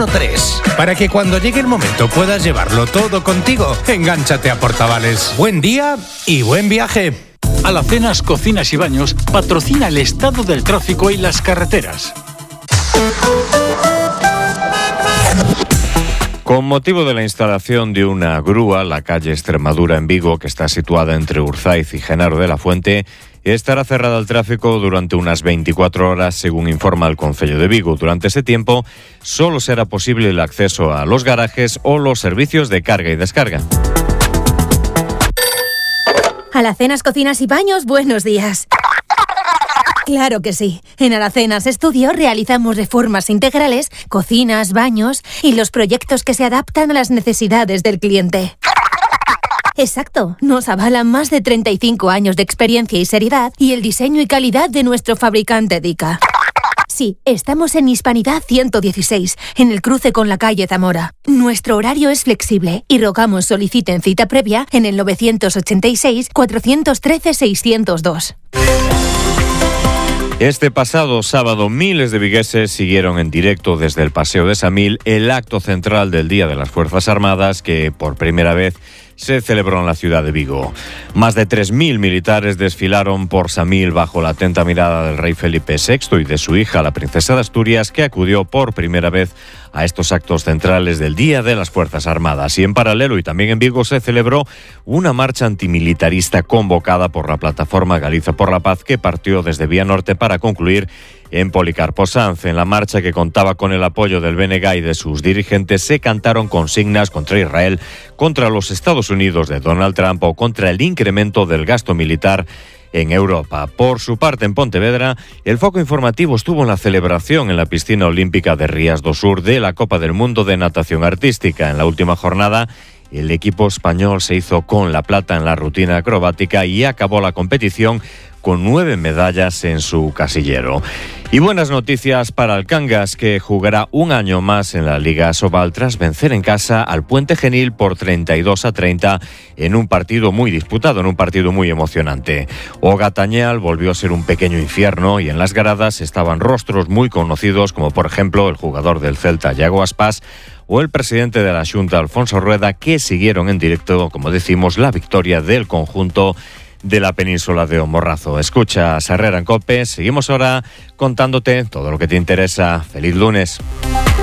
913. Para que cuando llegue el momento puedas llevarlo todo contigo, engánchate a Portavales. Buen día y buen viaje. Alacenas Cocinas y Baños patrocina el estado del tráfico y las carreteras. Con motivo de la instalación de una grúa, la calle Extremadura en Vigo, que está situada entre Urzaiz y Genaro de la Fuente, estará cerrada al tráfico durante unas 24 horas, según informa el Concello de Vigo. Durante ese tiempo, solo será posible el acceso a los garajes o los servicios de carga y descarga. Alacenas Cocinas y Baños, buenos días. Claro que sí. En Alacenas Estudio realizamos reformas integrales, cocinas, baños y los proyectos que se adaptan a las necesidades del cliente. Exacto. Nos avalan más de 35 años de experiencia y seriedad y el diseño y calidad de nuestro fabricante Dica. Sí, estamos en Hispanidad 116, en el cruce con la calle Zamora. Nuestro horario es flexible y rogamos soliciten cita previa en el 986 413 602. Este pasado sábado, miles de vigueses siguieron en directo desde el Paseo de Samil el acto central del Día de las Fuerzas Armadas que, por primera vez, se celebró en la ciudad de Vigo. Más de 3.000 militares desfilaron por Samil bajo la atenta mirada del rey Felipe VI y de su hija, la princesa de Asturias, que acudió por primera vez a estos actos centrales del Día de las Fuerzas Armadas. Y en paralelo, y también en Vigo, se celebró una marcha antimilitarista convocada por la plataforma Galiza por la Paz, que partió desde Vía Norte para concluir en Policarpo Sanz. En la marcha, que contaba con el apoyo del BNG y de sus dirigentes, se cantaron consignas contra Israel, contra los Estados Unidos de Donald Trump o contra el incremento del gasto militar en Europa. Por su parte, en Pontevedra, el foco informativo estuvo en la celebración en la piscina olímpica de Rías do Sur de la Copa del Mundo de Natación Artística. En la última jornada, el equipo español se hizo con la plata en la rutina acrobática y acabó la competición con 9 medallas en su casillero. Y buenas noticias para el Cangas, que jugará un año más en la Liga Asobal tras vencer en casa al Puente Genil por 32-30 en un partido muy disputado, en un partido muy emocionante. O Gatañal volvió a ser un pequeño infierno y en las gradas estaban rostros muy conocidos, como por ejemplo el jugador del Celta, Iago Aspas, o el presidente de la Xunta, Alfonso Rueda, que siguieron en directo, como decimos, la victoria del conjunto de la península de O Morrazo. Escucha Herrera en COPE. Seguimos ahora contándote todo lo que te interesa. Feliz lunes.